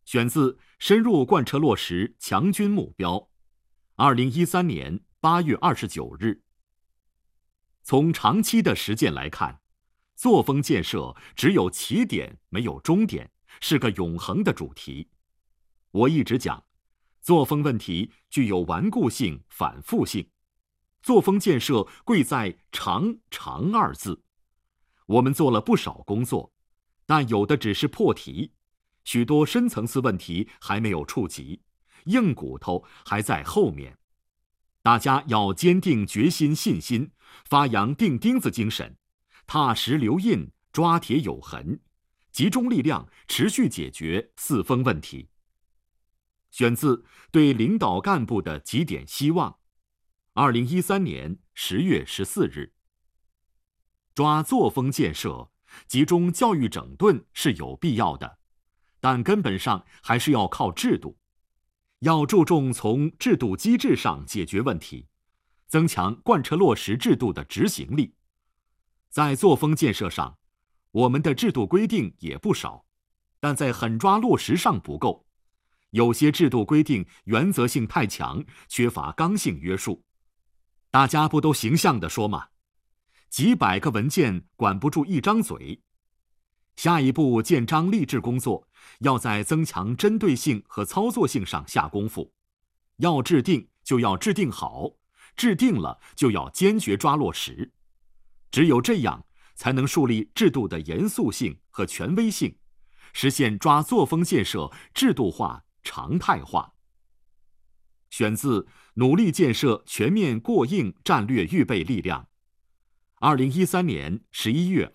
选自深入贯彻落实强军目标，2013年8月29日。从长期的实践来看，作风建设只有起点没有终点，是个永恒的主题。我一直讲，作风问题具有顽固性、反复性。作风建设贵在长二字。我们做了不少工作，但有的只是破题，许多深层次问题还没有触及，硬骨头还在后面。大家要坚定决心、信心，发扬钉钉子精神，踏实留印，抓铁有痕，集中力量持续解决四风问题。选自对领导干部的几点希望，2013年10月14日。抓作风建设，集中教育整顿是有必要的，但根本上还是要靠制度。要注重从制度机制上解决问题，增强贯彻落实制度的执行力。在作风建设上，我们的制度规定也不少，但在狠抓落实上不够。有些制度规定原则性太强，缺乏刚性约束。大家不都形象地说吗？几百个文件管不住一张嘴。下一步建章立制工作，要在增强针对性和操作性上下功夫。要制定就要制定好，制定了就要坚决抓落实。只有这样，才能树立制度的严肃性和权威性，实现抓作风建设制度化、常态化。选自努力建设全面过硬战略预备力量，2013年11月